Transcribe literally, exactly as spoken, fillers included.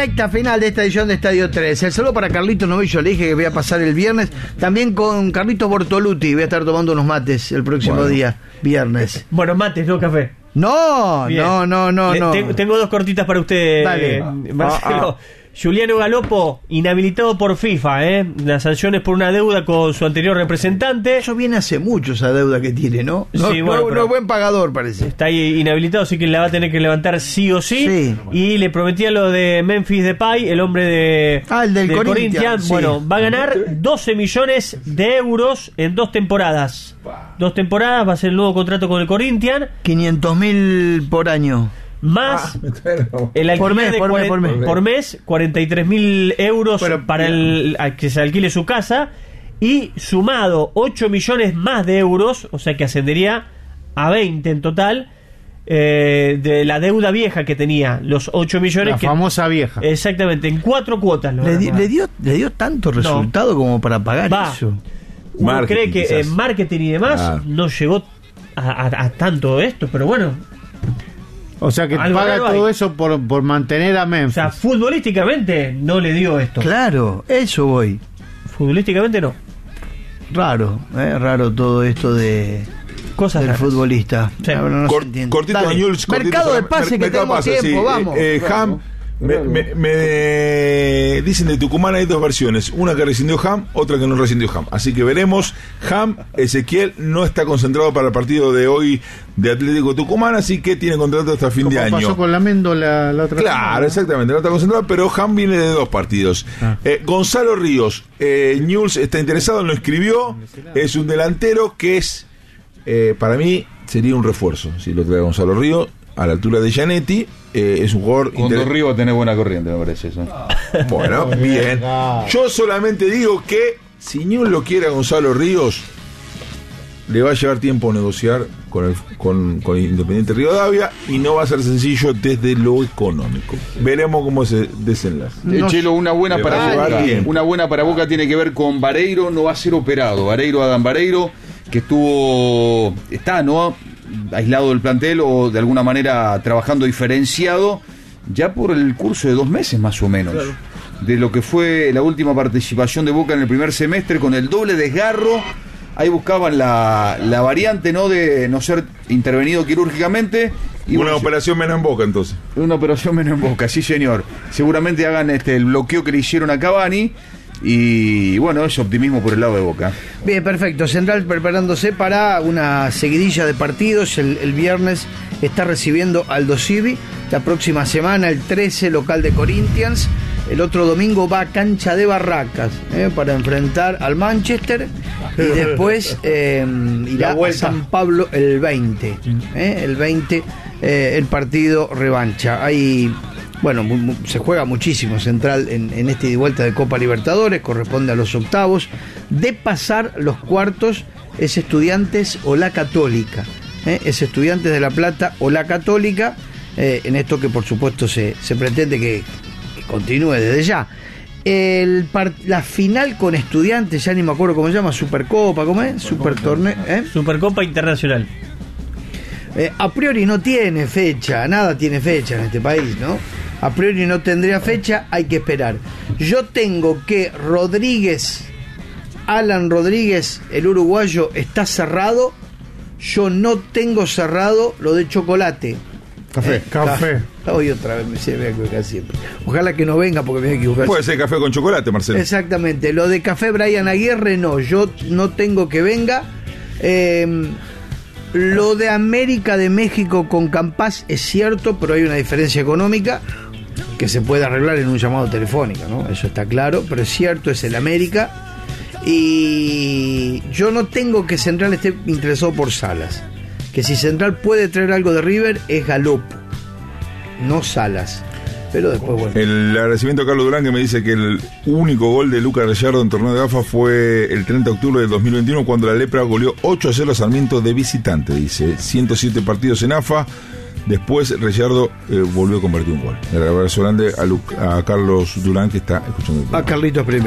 Recta final de esta edición de Estadio tres. El saludo para Carlitos Novillo, le dije que voy a pasar el viernes. También con Carlitos Bortoluti, voy a estar tomando unos mates el próximo bueno. día, viernes. Bueno, mates, no café. No, Bien. no, no, no, Le, no. Tengo, tengo dos cortitas para usted, Dale. eh, Marcelo. Ah, Juliano Galopo, inhabilitado por FIFA, ¿eh? Las sanciones por una deuda con su anterior representante. Eso viene hace mucho, esa deuda que tiene, ¿no? No, Sí, no, bueno, no pero- es buen pagador, parece. Está ahí inhabilitado, así que la va a tener que levantar sí o sí. Sí. Y le prometía lo de Memphis Depay, el hombre de Ah, el del Corinthians, sí. Bueno, va a ganar doce millones de euros en dos temporadas. Dos temporadas, va a ser el nuevo contrato con el Corinthians. quinientos mil por año. Más Bueno. el alquiler Por mes, de por mes, por mes. por mes, cuarenta y tres mil euros Pero- para el, a que se alquile su casa. Y sumado ocho millones más de euros, o sea que ascendería a veinte en total, eh, de la deuda vieja que tenía, los ocho millones. La que, famosa vieja. Exactamente, en cuatro cuotas. Lo ¿Le, van a di- pagar. le dio, ¿Le dio tanto resultado como para pagar Va. eso? Uno Marketing, cree que quizás. en marketing y demás Ah. no llegó a, a- a tanto esto, pero bueno, O sea que Algo paga raro todo hay. eso por, por mantener a o Memphis. sea, futbolísticamente no le dio esto. Claro, eso voy. Futbolísticamente no. Raro, ¿eh? Raro todo esto de Cosas del raras. futbolista. Sí. La verdad no se Cort- entiende. cortito Dale. de Newell's, cortito Mercado de Sam- pase mer- que mercado tenemos pase, tiempo, sí. vamos. Eh, eh, Ham, me, me- me dicen de Tucumán hay dos versiones, una que rescindió Ham, otra que no rescindió Ham. Así que veremos. Ham, Ezequiel no está concentrado para el partido de hoy de Atlético Tucumán, así que tiene contrato hasta fin Como de año. pasó con Lamendo la, la otra Claro, semana. exactamente, no está concentrado, pero Ham viene de dos partidos. Ah. Eh, Gonzalo Ríos, eh, Newell's está interesado, lo escribió, es un delantero que es, eh, para mí, sería un refuerzo, si lo trae Gonzalo Ríos, a la altura de Gianetti, eh, es un jugador... Con inter- dos Ríos va a tener buena corriente, me parece eso. Bueno, bien. Yo solamente digo que si Newell's lo quiere a Gonzalo Ríos, le va a llevar tiempo negociar con el con, con Independiente Rivadavia y no va a ser sencillo desde lo económico. Veremos cómo se desenlaza. Eh, No Chelo, una buena Le para va a llevar Boca. tiempo. Una buena para Boca tiene que ver con Vareiro, no va a ser operado. Vareiro, Adam Vareiro, que estuvo, está, ¿no? Aislado del plantel o de alguna manera trabajando diferenciado ya por el curso de dos meses más o menos. De lo que fue la última participación de Boca en el primer semestre con el doble desgarro. Ahí buscaban la, la variante, ¿no? De no ser intervenido quirúrgicamente. Y Una bueno, operación menos en Boca, entonces. una operación menos en Boca, sí señor. Seguramente hagan este el bloqueo que le hicieron a Cavani. Y bueno, es optimismo por el lado de Boca. Bien, perfecto. Central preparándose para una seguidilla de partidos. El, el viernes está recibiendo Aldo Civi. La próxima semana, el trece, local de Corinthians. El otro domingo va a Cancha de Barracas, ¿eh? para enfrentar al Manchester. Y después eh, irá a San Pablo el veinte. ¿eh? El veinte, eh, el partido revancha. Hay... Bueno, mu- mu- se juega muchísimo Central en, en este ida y vuelta de Copa Libertadores, corresponde a los octavos. De pasar los cuartos es Estudiantes o la Católica. ¿eh? Es Estudiantes de La Plata o la Católica, eh, en esto que por supuesto se, se pretende que, que continúe desde ya. El par- la final con Estudiantes, ya ni me acuerdo cómo se llama, Supercopa, ¿cómo es? Super torneo, ¿eh? Supercopa Internacional. Eh, a priori no tiene fecha, nada tiene fecha en este país, ¿no? A priori no tendría fecha, hay que esperar. Yo tengo que Rodríguez, Alan Rodríguez, el uruguayo, está cerrado. Yo no tengo cerrado lo de Chocolate. Café. Café. Hoy otra vez me se me voy a equivocar siempre. Ojalá que no venga porque me voy a equivocar. Puede ser café con chocolate, Marcelo. Exactamente. Lo de Café Brian Aguirre, no. Yo no tengo que venga. Eh, lo de América de México con Campas es cierto, pero hay una diferencia económica que se puede arreglar en un llamado telefónico, ¿no? Eso está claro, pero es cierto, es el América. Y yo no tengo que Central esté interesado por Salas. Que si Central puede traer algo de River es Galopo, no Salas. Pero después, bueno. El agradecimiento a Carlos Durán, que me dice que el único gol de Lucas Gallardo en torneo de A F A fue el treinta de octubre del dos mil veintiuno, cuando la Lepra goleó ocho a cero a Sarmiento de visitante. Dice ciento siete partidos en A F A. Después Gallardo eh, volvió a convertir un gol. El abrazo grande a, Lu- a Carlos Durán, que está escuchando el programa. A Carlitos primero.